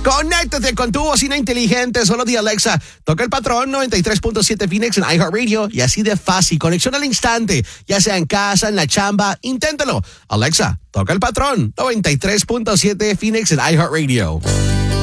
Conéctate con tu bocina inteligente. Solo di Alexa, toca el patrón 93.7 Phoenix en iHeartRadio y así de fácil. Conexión al instante, ya sea en casa, en la chamba. Inténtalo. Alexa, toca el patrón 93.7 Phoenix en iHeartRadio.